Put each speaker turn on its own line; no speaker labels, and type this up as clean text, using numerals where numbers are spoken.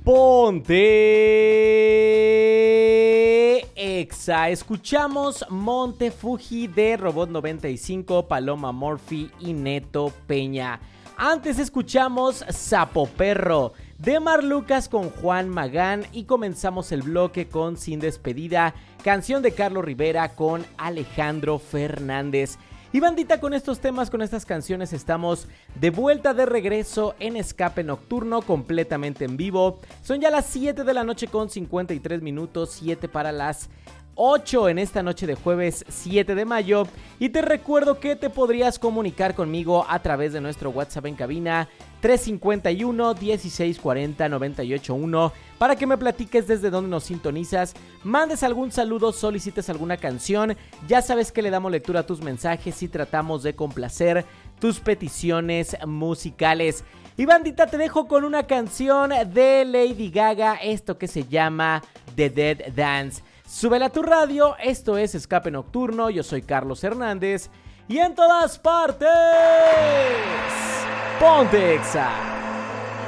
Ponte Exa. Escuchamos Monte Fuji de Robot 95, Paloma Murphy y Neto Peña. Antes escuchamos Sapo Perro de Mar Lucas con Juan Magán y comenzamos el bloque con Sin Despedida, canción de Carlos Rivera con Alejandro Fernández. Y bandita, con estos temas, con estas canciones estamos de vuelta, de regreso en Escape Nocturno, completamente en vivo. Son ya las 7 de la noche con 53 minutos, 7 para las 8 en esta noche de jueves 7 de mayo. Y te recuerdo que te podrías comunicar conmigo a través de nuestro WhatsApp en cabina 351-1640-981 para que me platiques desde dónde nos sintonizas, mandes algún saludo, solicites alguna canción. Ya sabes que le damos lectura a tus mensajes y tratamos de complacer tus peticiones musicales. Y bandita, te dejo con una canción de Lady Gaga, esto que se llama The Dead Dance. Súbela a tu radio, esto es Escape Nocturno, yo soy Carlos Hernández y en todas partes, Ponte Exa.